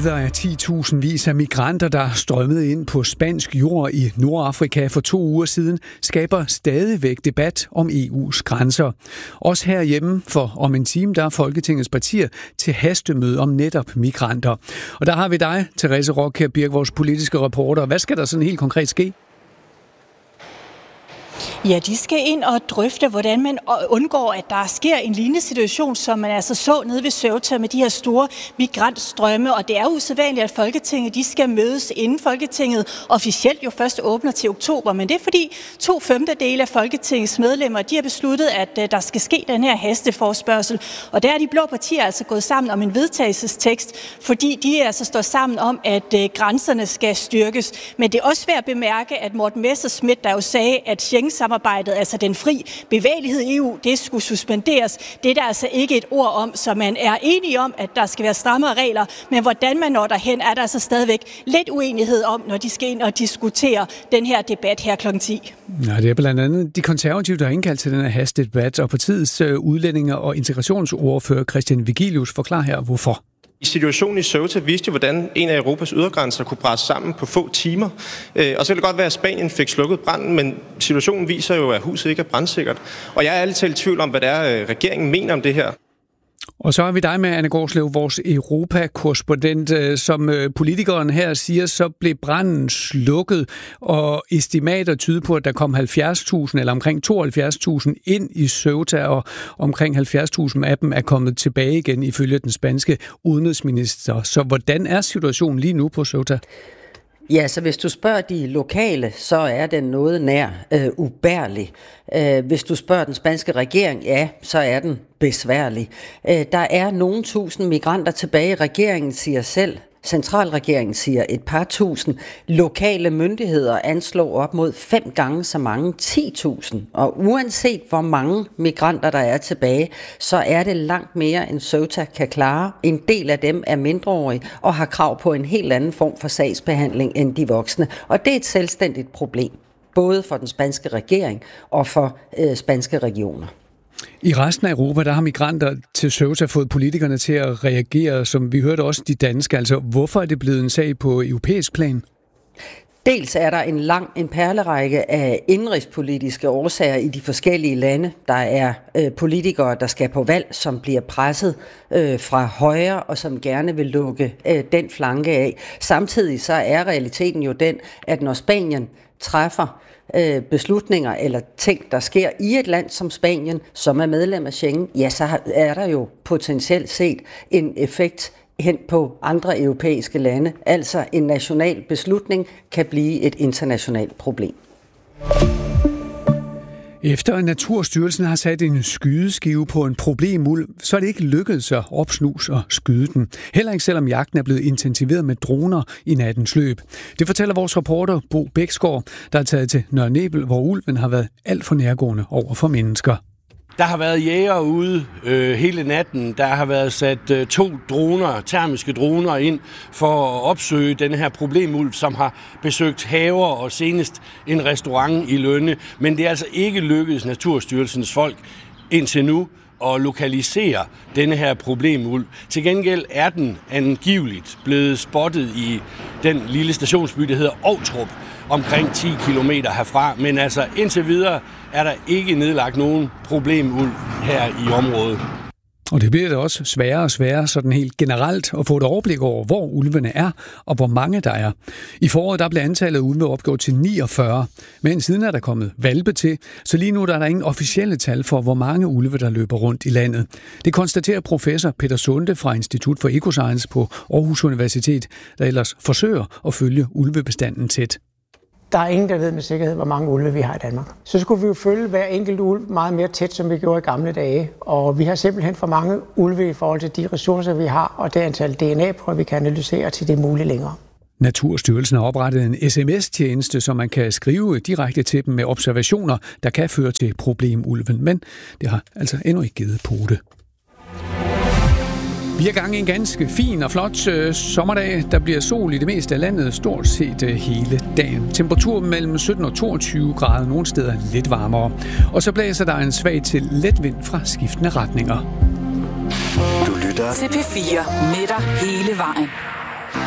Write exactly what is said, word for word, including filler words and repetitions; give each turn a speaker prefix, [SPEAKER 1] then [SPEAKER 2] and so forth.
[SPEAKER 1] Billeder af ti tusind vis af migranter, der strømmede ind på spansk jord i Nordafrika for to uger siden, skaber stadigvæk debat om E U's grænser. Også herhjemme, for om en time, der er Folketingets partier til hastemøde om netop migranter. Og der har vi dig, Therese Rockær Birk, vores politiske reporter. Hvad skal der sådan helt konkret ske?
[SPEAKER 2] Ja, de skal ind og drøfte, hvordan man undgår, at der sker en lignende situation, som man altså så nede ved Ceuta med de her store migrantstrømme. Og det er usædvanligt, at Folketinget de skal mødes, inden Folketinget officielt jo først åbner til oktober. Men det er fordi to femtedele af Folketingets medlemmer de har besluttet, at der skal ske den her hasteforespørgsel. Og der er de blå partier altså gået sammen om en vedtagelsestekst, fordi de altså står sammen om, at grænserne skal styrkes. Men det er også værd at bemærke, at Morten Messerschmidt, der jo sagde, at Schengen-samarbejdet, altså den fri bevægelighed i E U, det skulle suspenderes. Det er der altså ikke et ord om, så man er enige om, at der skal være strammere regler, men hvordan man når derhen, er der altså stadigvæk lidt uenighed om, når de skal ind og diskutere den her debat her klokken ti.
[SPEAKER 1] Ja, det er blandt andet de konservative, der har indkaldt til den her hastedebat, og partiets udlændinge- og integrationsordfører Christian Vigilius forklarer her, hvorfor.
[SPEAKER 3] I situationen i Ceuta viste jo, hvordan en af Europas ydergrænser kunne presse sammen på få timer. Og så kan det godt være, at Spanien fik slukket branden, men situationen viser jo, at huset ikke er brandsikkert. Og jeg er ærligt talt i tvivl om, hvad det er, regeringen mener om det her.
[SPEAKER 1] Og så er vi dig med, Anne Gårdslev, vores Europa-korrespondent. Som politikeren her siger, så blev branden slukket, og estimater tyder på, at der kom halvfjerds tusind eller omkring tooghalvfjerds tusind ind i Ceuta, og omkring halvfjerds tusind af dem er kommet tilbage igen ifølge den spanske udenrigsminister. Så hvordan er situationen lige nu på Ceuta?
[SPEAKER 4] Ja, så hvis du spørger de lokale, så er den noget nær øh, ubærlig. Øh, hvis du spørger den spanske regering, ja, så er den besværlig. Øh, der er nogle tusind migranter tilbage. Regeringen siger selv, centralregeringen siger et par tusind. Lokale myndigheder anslår op mod fem gange så mange, ti tusind. Og uanset hvor mange migranter der er tilbage, så er det langt mere end Ceuta kan klare. En del af dem er mindreårige og har krav på en helt anden form for sagsbehandling end de voksne. Og det er et selvstændigt problem, både for den spanske regering og for øh, spanske regioner.
[SPEAKER 1] I resten af Europa, der har migranter til Ceuta fået politikerne til at reagere, som vi hørte også de danske. Altså, hvorfor er det blevet en sag på europæisk plan?
[SPEAKER 4] Dels er der en lang en perlerække af indrigspolitiske årsager i de forskellige lande. Der er øh, politikere, der skal på valg, som bliver presset øh, fra højre og som gerne vil lukke øh, den flanke af. Samtidig så er realiteten jo den, at når Spanien træffer øh, beslutninger eller ting, der sker i et land som Spanien, som er medlem af Schengen, ja, så er der jo potentielt set en effekt hen på andre europæiske lande. Altså en national beslutning kan blive et internationalt problem.
[SPEAKER 1] Efter at Naturstyrelsen har sat en skydeskive på en problemulv, så er det ikke lykkedes at opsnuse og skyde den. Heller ikke selvom jagten er blevet intensiveret med droner i nattens løb. Det fortæller vores reporter Bo Bæksgaard, der er taget til Nørre Nebel, hvor ulven har været alt for nærgående over for mennesker.
[SPEAKER 5] Der har været jæger ude øh, hele natten. Der har været sat øh, to droner, termiske droner ind for at opsøge den her problemulv, som har besøgt haver og senest en restaurant i Lønne. Men det er altså ikke lykkedes Naturstyrelsens folk indtil nu at lokalisere denne her problemulv. Til gengæld er den angiveligt blevet spottet i den lille stationsby, der hedder Ovtrup, omkring ti kilometer herfra. Men altså indtil videre er der ikke nedlagt nogen problemulv her i området.
[SPEAKER 1] Og det bliver det også sværere og sværere sådan helt generelt at få et overblik over, hvor ulvene er og hvor mange der er. I foråret der blev antallet af ulve opgjort til niogfyrre, men siden er der kommet hvalpe til, så lige nu der er der ingen officielle tal for, hvor mange ulve der løber rundt i landet. Det konstaterer professor Peter Sunde fra Institut for Ecoscience på Aarhus Universitet, der ellers forsøger at følge ulvebestanden tæt.
[SPEAKER 6] Der er ingen, der ved med sikkerhed, hvor mange ulve vi har i Danmark. Så skulle vi jo følge hver enkelt ulv meget mere tæt, som vi gjorde i gamle dage. Og vi har simpelthen for mange ulve i forhold til de ressourcer, vi har, og det antal D N A-prøver, vi kan analysere til det er muligt længere.
[SPEAKER 1] Naturstyrelsen har oprettet en sms-tjeneste, så man kan skrive direkte til dem med observationer, der kan føre til problemulven. Men det har altså endnu ikke givet pote. Vi er gang i en ganske fin og flot øh, sommerdag. Der bliver sol i det meste af landet stort set øh, hele dagen. Temperatur mellem sytten og toogtyve grader, nogle steder lidt varmere. Og så blæser der en svag til let vind fra skiftende retninger.
[SPEAKER 7] Du lytter til P fire med dig hele vejen.